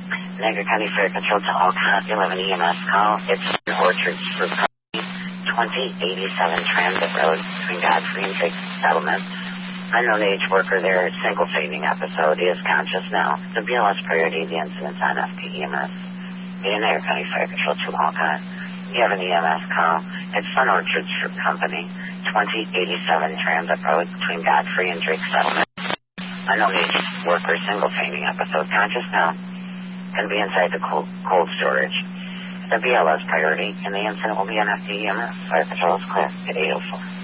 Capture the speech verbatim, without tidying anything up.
Niagara County Fire Patrol to Alcott, eleven E M S call. It's Orchards Fruit Company, twenty eighty-seven Transit Road between Godfrey and Drake Settlement. Unknown age worker there, single fainting episode, is conscious now. The B L S priority, the incident's on F P E M S. The Niagara County Fire Patrol to Alcott. You have an E M S call. It's Sun Orchards Fruit Company, twenty eighty-seven Transit Road between Godfrey and Drake Settlement. Unknown age worker, single fainting episode, conscious now. Going to be inside the cold, cold storage. The B L S priority, and the incident will be on F P E M S. Fire Patrol is clear at eight oh four.